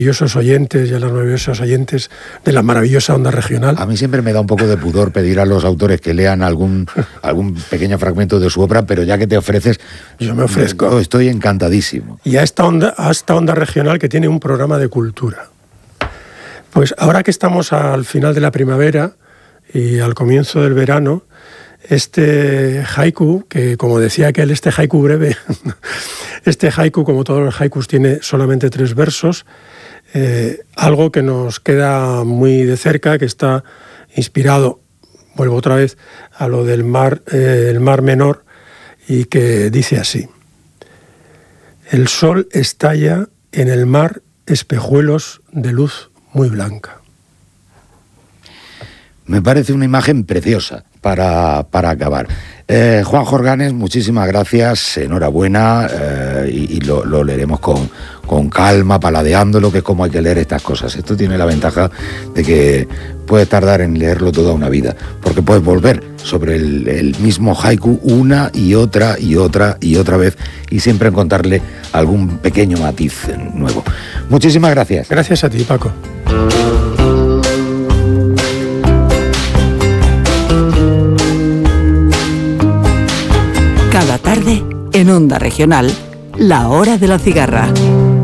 maravillosos oyentes y a las maravillosas oyentes de la maravillosa Onda Regional. A mí siempre me da un poco de pudor pedir a los autores que lean algún pequeño fragmento de su obra, pero ya que te ofreces, yo me ofrezco. Estoy encantadísimo. Y a esta Onda Regional, que tiene un programa de cultura. Pues ahora que estamos al final de la primavera y al comienzo del verano, este haiku, que como decía aquel, este haiku breve, este haiku, como todos los haikus, tiene solamente 3 versos, algo que nos queda muy de cerca, que está inspirado, vuelvo otra vez, a lo del mar, el Mar Menor, y que dice así: el sol estalla en el mar espejuelos de luz muy blanca. Me parece una imagen preciosa para acabar. Juanjo Organes, muchísimas gracias, enhorabuena, y lo leeremos con calma, paladeándolo, que es como hay que leer estas cosas. Esto tiene la ventaja de que puedes tardar en leerlo toda una vida, porque puedes volver sobre el mismo haiku una y otra vez, y siempre encontrarle algún pequeño matiz nuevo. Muchísimas gracias. Gracias a ti, Paco. Cada tarde, en Onda Regional, La Hora de la Cigarra.